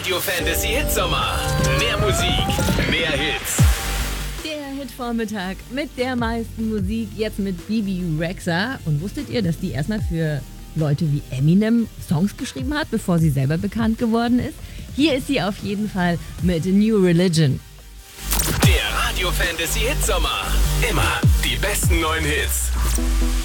Radio Fantasy Hitsommer. Mehr Musik, mehr Hits. Der Hitvormittag mit der meisten Musik, jetzt mit Bibi Rexha. Und wusstet ihr, dass die erstmal für Leute wie Eminem Songs geschrieben hat, bevor sie selber bekannt geworden ist? Hier ist sie auf jeden Fall mit New Religion. Der Radio Fantasy Hitsommer. Immer die besten neuen Hits.